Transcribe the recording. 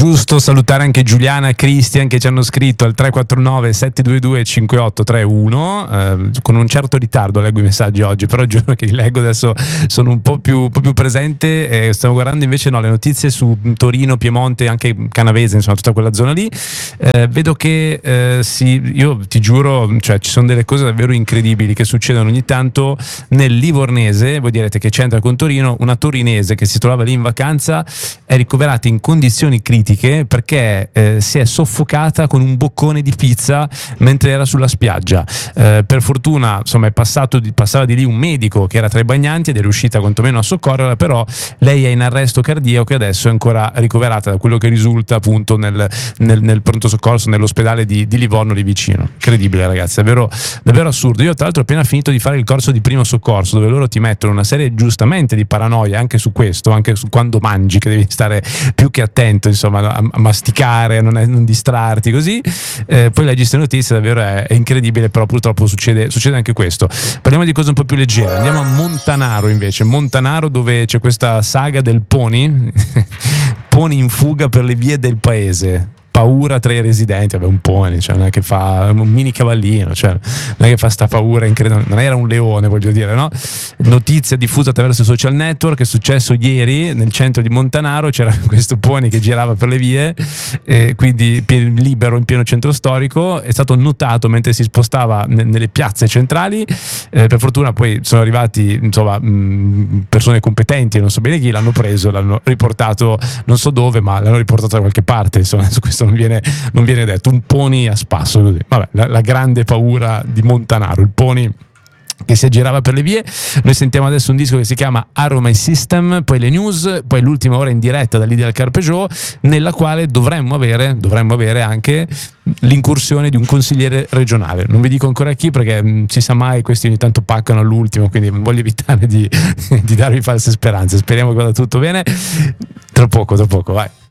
giusto salutare anche Giuliana e Cristian che ci hanno scritto al 349 722 5831, con un certo ritardo leggo i messaggi oggi, però giuro che li leggo adesso, sono un po' più presente. Stiamo guardando invece le notizie su Torino, Piemonte, anche Canavese, insomma tutta quella zona lì. Vedo che io ti giuro, cioè ci sono delle cose davvero incredibili che succedono ogni tanto nel Livornese. Voi direte che c'entra con Torino. Una torinese che si trovava lì in vacanza è ricoverata in condizioni critiche perché si è soffocata con un boccone di pizza mentre era sulla spiaggia. Per fortuna, insomma, passava di lì un medico che era tra i bagnanti ed è riuscita quantomeno a soccorrerla, però lei è in arresto cardiaco e adesso è ancora ricoverata, da quello che risulta appunto nel pronto soccorso nell'ospedale di Livorno lì vicino. Incredibile, ragazzi, davvero assurdo. Io tra l'altro ho appena finito di fare il corso di primo soccorso, dove loro ti mettono una serie giustamente di paranoia anche su questo, anche su quando mangi, che devi stare più che attento, insomma, a masticare, a non distrarti così. Poi leggi queste notizie, davvero è incredibile, però purtroppo succede anche questo. Parliamo di cose un po' più leggere, andiamo a Montanaro invece. Montanaro, dove c'è questa saga del pony pony in fuga per le vie del paese. Paura tra i residenti, vabbè, un pony, cioè non è che fa un mini cavallino, cioè non è che fa sta paura incredibile, non era un leone, voglio dire, no? Notizia diffusa attraverso i social network, è successo ieri nel centro di Montanaro, c'era questo pony che girava per le vie, quindi libero in pieno centro storico, è stato notato mentre si spostava nelle piazze centrali. Per fortuna poi sono arrivati, insomma, persone competenti, non so bene chi, l'hanno preso, l'hanno riportato non so dove, ma l'hanno riportato da qualche parte, insomma, su questo non viene detto. Un pony a spasso così. Vabbè, la grande paura di Montanaro, il pony che si aggirava per le vie. Noi sentiamo adesso un disco che si chiama Arrow My System, poi le news, poi l'ultima ora in diretta dall'Ideal Car Peugeot, nella quale dovremmo avere anche l'incursione di un consigliere regionale. Non vi dico ancora chi, perché si sa mai, questi ogni tanto paccano all'ultimo, quindi voglio evitare di darvi false speranze. Speriamo che vada tutto bene. Tra poco, vai.